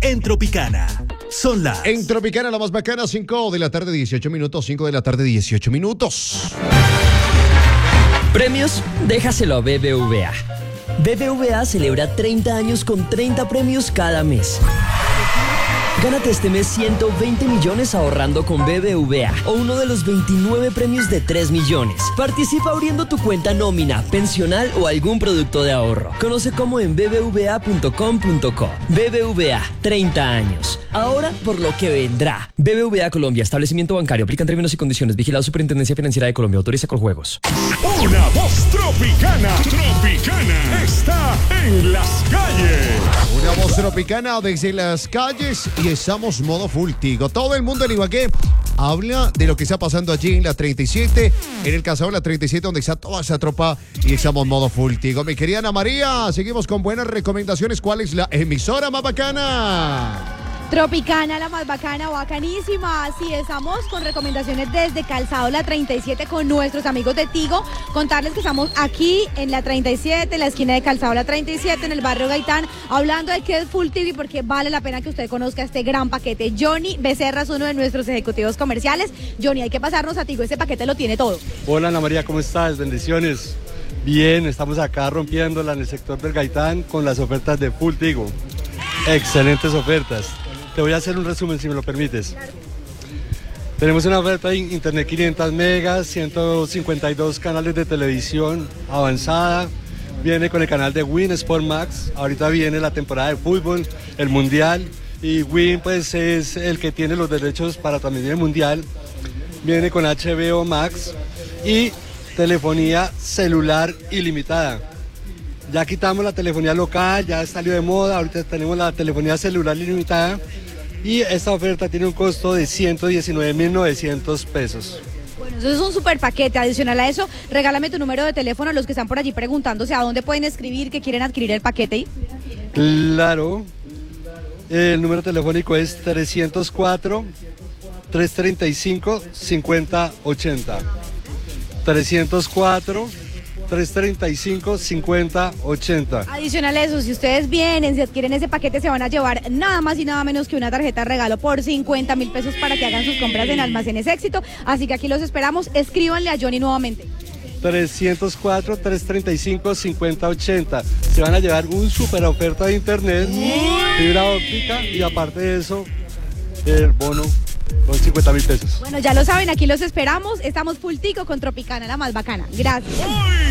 en Tropicana. Son las... En Tropicana, la más bacana, 5 de la tarde, 18 minutos. 5 de la tarde, 18 minutos. Premios, déjaselo a BBVA. BBVA celebra 30 años con 30 premios cada mes. Gánate este mes 120 millones ahorrando con BBVA o uno de los 29 premios de 3 millones. Participa abriendo tu cuenta nómina, pensional o algún producto de ahorro. Conoce cómo en bbva.com.co. BBVA, 30 años. Ahora por lo que vendrá. BBVA Colombia, establecimiento bancario. Aplican términos y condiciones. Vigilado Superintendencia Financiera de Colombia. Autoriza con juegos. Una voz tropicana. Tropicana está en las calles. Una voz tropicana desde las calles y estamos modo full tigo. Todo el mundo en Ibagué habla de lo que está pasando allí en la 37, en el Casado de la 37, donde está toda esa tropa y estamos modo full tigo. Mi querida Ana María, seguimos con buenas recomendaciones. ¿Cuál es la emisora más bacana? Tropicana, la más bacana, bacanísima. Sí, estamos con recomendaciones desde Calzado La 37 con nuestros amigos de Tigo. Contarles que estamos aquí en La 37, en la esquina de Calzado La 37, en el barrio Gaitán, hablando de qué es Full TV, porque vale la pena que usted conozca este gran paquete. Johnny Becerra es uno de nuestros ejecutivos comerciales. Johnny, hay que pasarnos a Tigo, este paquete lo tiene todo. Hola Ana María, ¿cómo estás? Bendiciones. Bien, estamos acá rompiéndola en el sector del Gaitán con las ofertas de Full Tigo. Excelentes ofertas. Te voy a hacer un resumen si me lo permites. Tenemos una oferta de internet 500 megas, 152 canales de televisión avanzada. Viene con el canal de Win Sport Max. Ahorita viene la temporada de fútbol, el mundial. Y Win pues es el que tiene los derechos para transmitir el mundial. Viene con HBO Max y telefonía celular ilimitada. Ya quitamos la telefonía local, ya salió de moda. Ahorita tenemos la telefonía celular ilimitada. Y esta oferta tiene un costo de 119.900 pesos. Bueno, eso es un super paquete. Adicional a eso, regálame tu número de teléfono a los que están por allí preguntándose a dónde pueden escribir que quieren adquirir el paquete. Claro, el número telefónico es 304-335-5080. 335-5080. Adicional a eso, si ustedes vienen, si adquieren ese paquete, se van a llevar nada más y nada menos que una tarjeta de regalo por 50.000 pesos para que hagan sus compras en Almacenes Éxito. Así que aquí los esperamos. Escríbanle a Johnny nuevamente. 304-335-5080. Se van a llevar un super oferta de internet, fibra óptica y aparte de eso, el bono con 50.000 pesos. Bueno, ya lo saben, aquí los esperamos. Estamos Full Tigo con Tropicana, la más bacana. Gracias.